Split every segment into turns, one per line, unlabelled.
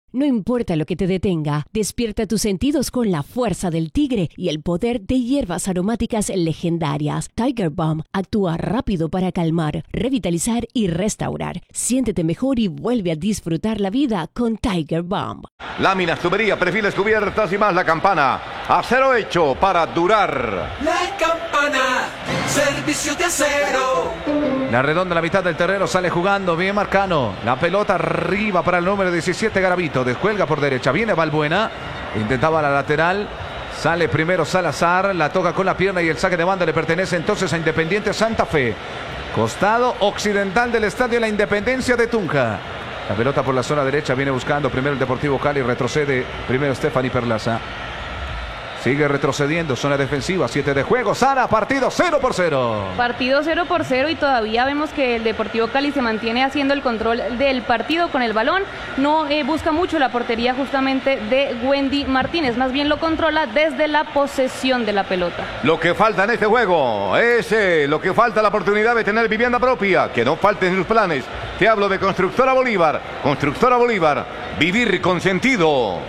No importa lo que te detenga, despierta tus sentidos con la fuerza del tigre y el poder de hierbas aromáticas legendarias. Tiger Balm actúa rápido para calmar, revitalizar y restaurar. Siéntete mejor y vuelve a disfrutar la vida con Tiger Balm.
Láminas, tubería, perfiles, cubiertas y más la campana. Acero hecho para durar.
La campana, servicio de acero.
La redonda a la mitad del terreno sale jugando bien Marcano. La pelota arriba para el número 17 Garavito. Descuelga por derecha. Viene Balbuena. Intentaba la lateral. Sale primero Salazar. La toca con la pierna y el saque de banda le pertenece entonces a Independiente Santa Fe. Costado occidental del estadio La Independencia de Tunja. La pelota por la zona derecha. Viene buscando primero el Deportivo Cali. Retrocede primero Stephanie Perlaza. Sigue retrocediendo, zona defensiva, 7 de juego, Sara, partido 0-0.
Partido 0-0 y todavía vemos que el Deportivo Cali se mantiene haciendo el control del partido con el balón. No busca mucho la portería justamente de Wendy Martínez, más bien lo controla desde la posesión de la pelota.
Lo que falta en este juego es lo que falta, la oportunidad de tener vivienda propia, que no falte en sus planes. Te hablo de Constructora Bolívar, vivir con sentido.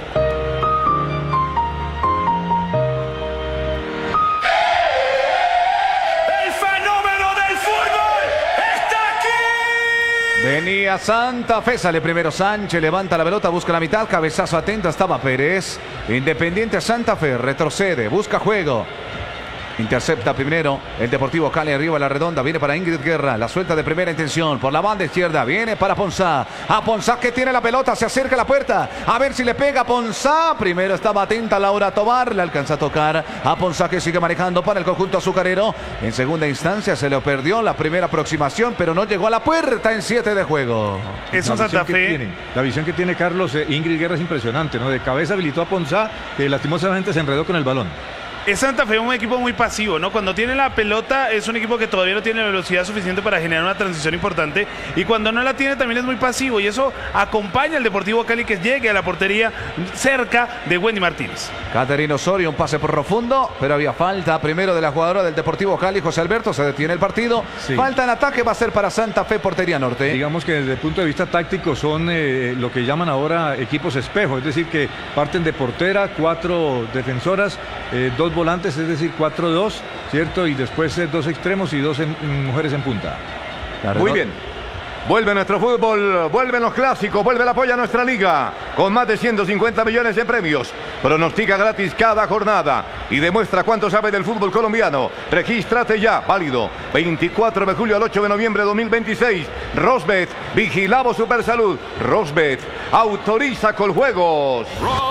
Venía Santa Fe, sale primero Sánchez, levanta la pelota, busca la mitad, cabezazo atento, estaba Pérez. Independiente Santa Fe, retrocede, busca juego. Intercepta primero el Deportivo Cali, arriba la redonda, viene para Ingrid Guerra, la suelta de primera intención, por la banda izquierda, viene para Ponzá. A Ponzá que tiene la pelota, se acerca a la puerta, a ver si le pega a Ponzá. Primero estaba atenta Laura Tobar, le alcanza a tocar a Ponzá que sigue manejando para el conjunto azucarero. En segunda instancia se lo perdió la primera aproximación, pero no llegó a la puerta en 7 de juego.
Eso Santa Fe. La visión que tiene Carlos Ingrid Guerra es impresionante, ¿no? De cabeza habilitó a Ponzá, que lastimosamente se enredó con el balón.
Es Santa Fe un equipo muy pasivo, ¿no? Cuando tiene la pelota es un equipo que todavía no tiene la velocidad suficiente para generar una transición importante, y cuando no la tiene también es muy pasivo, y eso acompaña al Deportivo Cali que llegue a la portería cerca de Wendy Martínez.
Caterina Osorio, un pase por profundo, pero había falta primero de la jugadora del Deportivo Cali, José Alberto, se detiene el partido. Sí. Falta en ataque, va a ser para Santa Fe, portería norte.
Digamos que desde el punto de vista táctico son lo que llaman ahora equipos espejo, es decir que parten de portera, 4 defensoras, 2 volantes, es decir 4-2, ¿cierto? Y después 2 extremos y 2 mujeres en punta.
Muy bien. Vuelve nuestro fútbol, vuelven los clásicos, vuelve el apoyo a nuestra liga, con más de 150 millones de premios. Pronostica gratis cada jornada y demuestra cuánto sabe del fútbol colombiano. Regístrate ya, válido 24 de julio al 8 de noviembre de 2026. Rosbet, vigilado Supersalud. Rosbet, autoriza con juegos.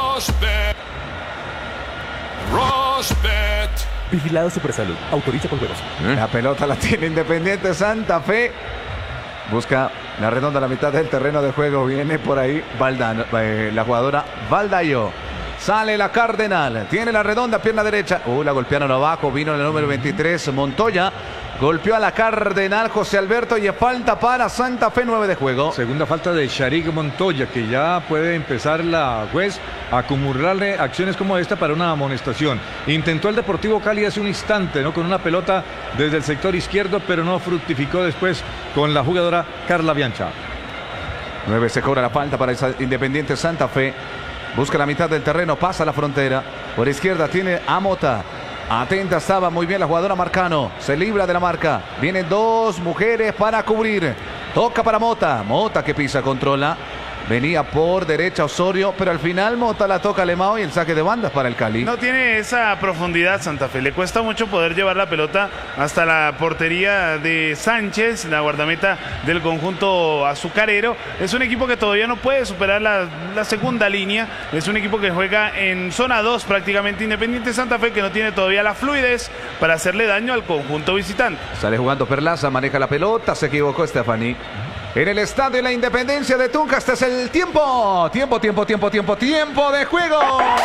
Rosbet. Vigilado Supersalud. Autoriza con juegos.
La pelota la tiene Independiente Santa Fe. Busca la redonda a la mitad del terreno de juego. Viene por ahí la jugadora Valdayo. Sale la Cardenal. Tiene la redonda, pierna derecha. La golpearon abajo. Vino el número 23, Montoya. Golpeó a la Cardenal José Alberto y falta para Santa Fe, 9 de juego.
Segunda falta de Sharik Montoya, que ya puede empezar la juez a acumularle acciones como esta para una amonestación. Intentó el Deportivo Cali hace un instante, ¿no? Con una pelota desde el sector izquierdo, pero no fructificó después con la jugadora Carla Biancha.
9 se cobra la falta para Independiente Santa Fe. Busca la mitad del terreno, pasa la frontera. Por izquierda tiene a Mota. Atenta estaba muy bien la jugadora Marcano. Se libra de la marca. Vienen 2 mujeres para cubrir. Toca para Mota. Mota que pisa, controla. Venía por derecha Osorio, pero al final Mota la toca a Lemao y el saque de bandas para el Cali.
No tiene esa profundidad Santa Fe. Le cuesta mucho poder llevar la pelota hasta la portería de Sánchez, la guardameta del conjunto azucarero. Es un equipo que todavía no puede superar la segunda línea. Es un equipo que juega en zona 2 prácticamente. Independiente Santa Fe que no tiene todavía la fluidez para hacerle daño al conjunto visitante.
Sale jugando Perlaza, maneja la pelota, se equivocó Stephanie. En el estadio La Independencia de Tunja, este es el tiempo de juego.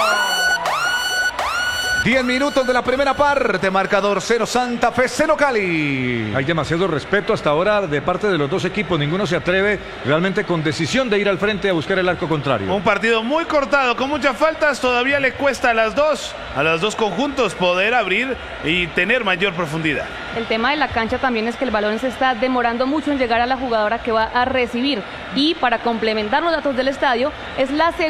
10 minutos de la primera parte, marcador 0 Santa Fe, 0 Cali.
Hay demasiado respeto hasta ahora de parte de los dos equipos, ninguno se atreve realmente con decisión de ir al frente a buscar el arco contrario.
Un partido muy cortado, con muchas faltas, todavía le cuesta a los dos conjuntos poder abrir y tener mayor profundidad.
El tema de la cancha también es que el balón se está demorando mucho en llegar a la jugadora que va a recibir, y para complementar los datos del estadio, es la segunda